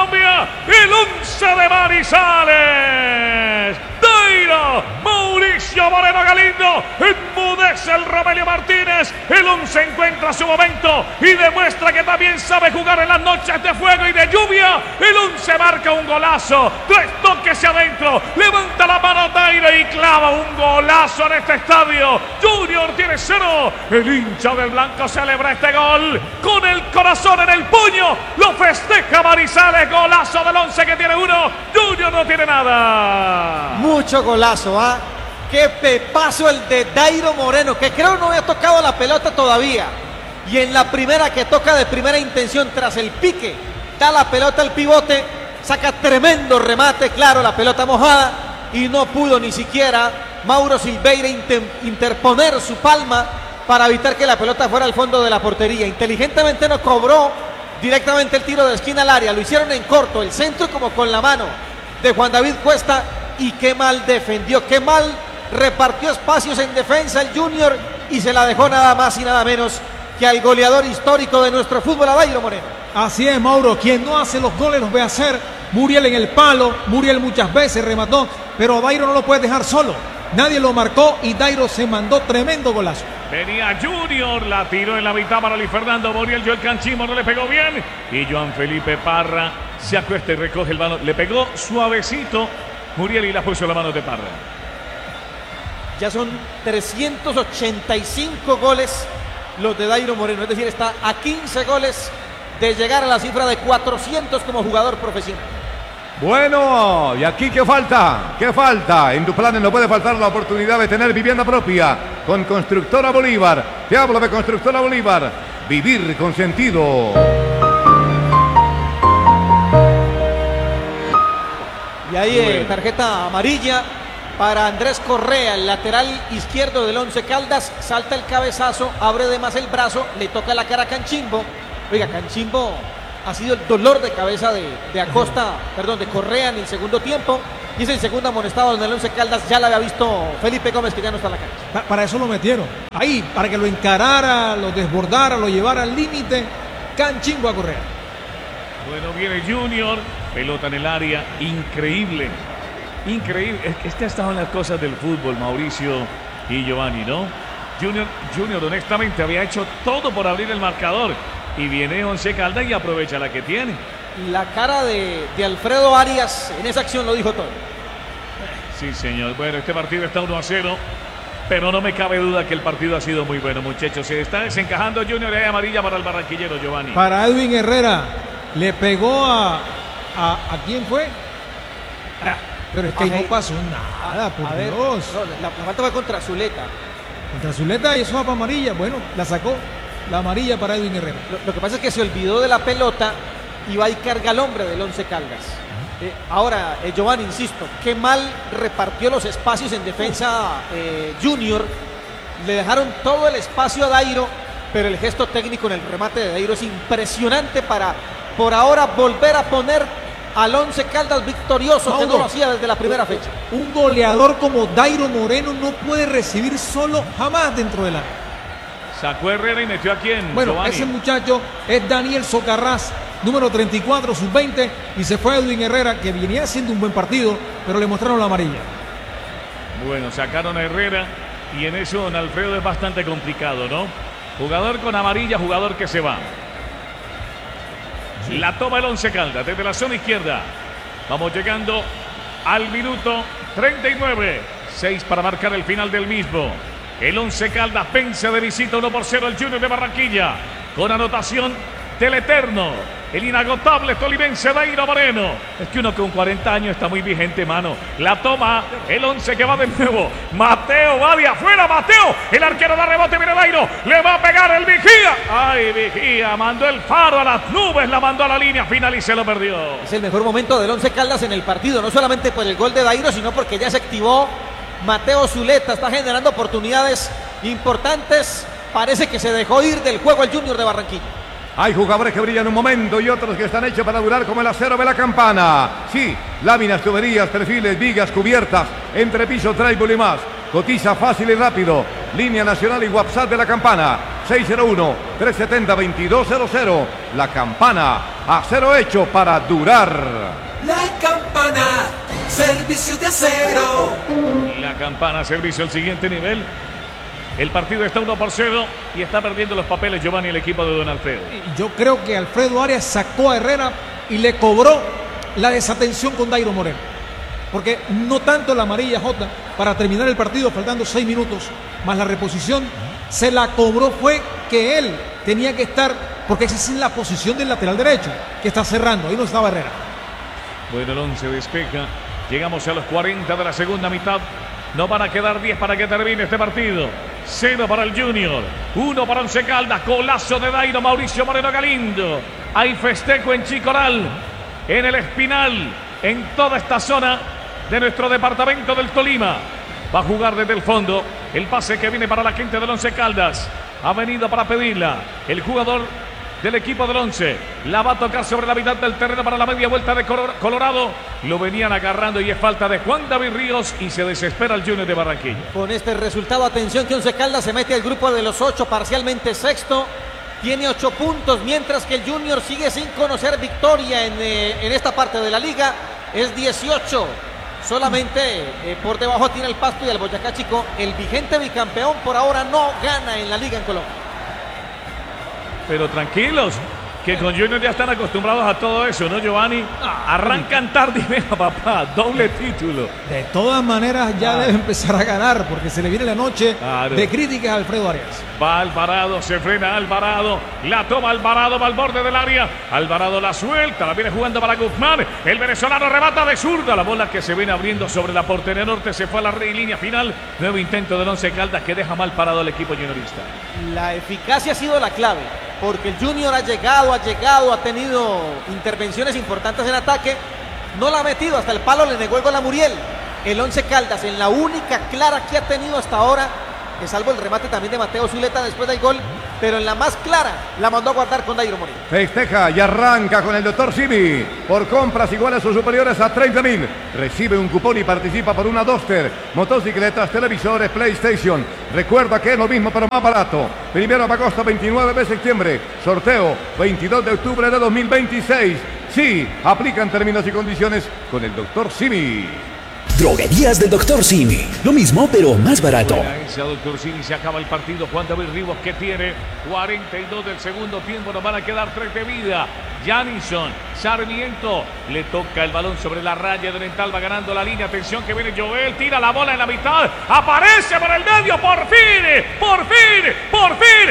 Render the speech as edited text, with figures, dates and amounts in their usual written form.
Colombia, el 11 de Manizales. Dairo, Mauricio Moreno Galindo, enmudece el Romelio Martínez. El 11 encuentra su momento y demuestra que también sabe jugar en las noches de fuego y de lluvia. El 11 marca un golazo, 3 toques hacia adentro, levanta la mano Dairo y clava un golazo en este estadio. Junior tiene 0, el hincha del blanco celebra este gol con el corazón en el puño, lo festeja Manizales, golazo del 11 que tiene 1, Junior no tiene nada. Mucho golazo, ¿ah? Qué pepazo el de Dairo Moreno, que creo no había tocado la pelota todavía. Y en la primera que toca de primera intención, tras el pique, da la pelota al pivote, saca tremendo remate, claro, la pelota mojada, y no pudo ni siquiera Mauro Silveira interponer su palma para evitar que la pelota fuera al fondo de la portería. Inteligentemente no cobró directamente el tiro de esquina al área, lo hicieron en corto, el centro como con la mano de Juan David Cuesta. Y qué mal defendió, qué mal repartió espacios en defensa el Junior y se la dejó nada más y nada menos que al goleador histórico de nuestro fútbol, a Dairo Moreno. Así es, Mauro, quien no hace los goles los ve hacer. Muriel en el palo, Muriel muchas veces remató, pero Dairo no lo puede dejar solo. Nadie lo marcó y Dairo se mandó tremendo golazo. Venía Junior, la tiró en la mitad para Luis Fernando Muriel, el Canchimbo no le pegó bien y Joan Felipe Parra se acuesta y recoge el balón, le pegó suavecito Muriel y la puso en la mano de Parra. Ya son 385 goles los de Dairo Moreno, es decir, está a 15 goles de llegar a la cifra de 400 como jugador profesional. Bueno, y aquí ¿qué falta? ¿Qué falta? En tu plan no puede faltar la oportunidad de tener vivienda propia con Constructora Bolívar. Te hablo de Constructora Bolívar. Vivir con sentido. Y ahí tarjeta amarilla para Andrés Correa, el lateral izquierdo del Once Caldas. Salta el cabezazo, abre de más el brazo, le toca la cara a Canchimbo. Oiga, Canchimbo ha sido el dolor de cabeza de Correa en el segundo tiempo. Y es el segundo amonestado en el Once Caldas. Ya la había visto Felipe Gómez, que ya no está en la cancha. Para eso lo metieron ahí, para que lo encarara, lo desbordara, lo llevara al límite. Canchimbo a Correa. Bueno, viene Junior, pelota en el área, increíble, increíble. Es que ha estado en las cosas del fútbol, Mauricio y Giovanni, ¿no? Junior honestamente había hecho todo por abrir el marcador y viene Once Caldas y aprovecha la que tiene. La cara de Alfredo Arias en esa acción lo dijo todo. Sí, señor. Bueno, este partido está 1-0, pero no me cabe duda que el partido ha sido muy bueno, muchachos. Se está desencajando Junior y hay amarilla para el barranquillero, Giovanni. Para Edwin Herrera. Le pegó a ¿quién fue? Pero es que ahí no pasó nada, por Dios. No, la falta fue contra Zuleta. Contra Zuleta y eso va para amarilla. Bueno, la sacó la amarilla para Edwin Herrera. Lo que pasa es que se olvidó de la pelota y va y carga al hombre del Once Caldas. Ahora, Giovanni, insisto, qué mal repartió los espacios en defensa Junior. Le dejaron todo el espacio a Dairo, pero el gesto técnico en el remate de Dairo es impresionante para, por ahora, volver a poner al Once Caldas victorioso, que no lo hacía desde la primera fecha. Un goleador como Dairo Moreno no puede recibir solo jamás dentro del área. Sacó Herrera y metió a quién. Bueno, Giovanni. Ese muchacho es Daniel Socarrás, número 34, sub-20, y se fue Edwin Herrera, que venía haciendo un buen partido, pero le mostraron la amarilla. Bueno, sacaron a Herrera y en eso, don Alfredo, es bastante complicado, ¿no? Jugador con amarilla, jugador que se va. Sí. La toma el Once Caldas desde la zona izquierda. Vamos llegando al minuto 39. 6 para marcar el final del mismo. El Once Caldas vence de visita 1-0 el Junior de Barranquilla. Con anotación del eterno, el inagotable tolimense Dairo Moreno. Es que uno con 40 años está muy vigente, mano. La toma el Once, que va de nuevo. Mateo va de afuera, Mateo. El arquero da rebote, viene Dairo. Le va a pegar el Vigía. Ay, Vigía, mandó el faro a las nubes, la mandó a la línea final y se lo perdió. Es el mejor momento del Once Caldas en el partido, no solamente por el gol de Dairo, sino porque ya se activó Mateo Zuleta. Está generando oportunidades importantes. Parece que se dejó ir del juego el Junior de Barranquilla. Hay jugadores que brillan un momento y otros que están hechos para durar, como el acero de la campana. Sí, láminas, tuberías, perfiles, vigas, cubiertas, entrepiso, trébol y más. Cotiza fácil y rápido. Línea nacional y WhatsApp de la campana. 601-370-2200. La campana, acero hecho para durar. La campana, servicio de acero. La campana, servicio al siguiente nivel. El partido está 1-0 y está perdiendo los papeles Giovanni, el equipo de Don Alfredo. Yo creo que Alfredo Arias sacó a Herrera y le cobró la desatención con Dairo Moreno. Porque no tanto la amarilla, Jota, para terminar el partido faltando 6 minutos, más la reposición, se la cobró fue que él tenía que estar, porque esa es la posición del lateral derecho, que está cerrando, ahí no estaba Herrera. Bueno, el 11 despeja. Llegamos a los 40 de la segunda mitad. No van a quedar 10 para que termine este partido. 0 para el Junior, 1 para Once Caldas. Golazo de Dairo Mauricio Moreno Galindo. Hay festejo en Chicoral, en el Espinal, en toda esta zona de nuestro departamento del Tolima. Va a jugar desde el fondo. El pase que viene para la gente del Once Caldas. Ha venido para pedirla el jugador del equipo del Once. La va a tocar sobre la mitad del terreno para la media vuelta de Colorado. Lo venían agarrando y es falta de Juan David Ríos y se desespera el Junior de Barranquilla. Con este resultado, atención que Once Caldas se mete al grupo de los 8, parcialmente sexto. Tiene 8 puntos, mientras que el Junior sigue sin conocer victoria en esta parte de la liga. Es 18. Solamente por debajo tiene el Pasto y el Boyacá Chico. El vigente bicampeón por ahora no gana en la liga en Colombia. Pero tranquilos, que con Junior ya están acostumbrados a todo eso, ¿no, Giovanni? Arrancan tarde y venga, papá, doble título. De todas maneras ya debe empezar a ganar, porque se le viene la noche de críticas a Alfredo Arias. Va Alvarado, se frena Alvarado, la toma Alvarado, va al borde del área. Alvarado la suelta, la viene jugando para Guzmán. El venezolano remata de zurda, la bola que se viene abriendo sobre la portería norte, se fue a la línea final. Nuevo intento del Once Caldas que deja mal parado al equipo juniorista. La eficacia ha sido la clave, porque el Junior ha llegado, ha tenido intervenciones importantes en ataque, no la ha metido, hasta el palo le negó el gol a Muriel. El Once Caldas, en la única clara que ha tenido hasta ahora, que salvo el remate también de Mateo Zuleta después del gol, pero en la más clara la mandó a guardar con Dairo Moreno. Festeja y arranca con el Dr. Simi. Por compras iguales o superiores a 30.000. Recibe un cupón y participa por una Duster, motocicletas, televisores, PlayStation. Recuerda que es lo mismo pero más barato. 1 de agosto, 29 de septiembre. Sorteo 22 de octubre de 2026. Sí, aplican términos y condiciones con el Dr. Simi. Droguerías del Dr. Simi. Lo mismo, pero más barato. Ese Dr. Simi, se acaba el partido. Juan David Rivas, que tiene 42 del segundo tiempo. Nos van a quedar 3 de vida. Janison, Sarmiento, le toca el balón sobre la raya de Dental, va ganando la línea. Atención que viene Joel, tira la bola en la mitad. Aparece por el medio, por fin.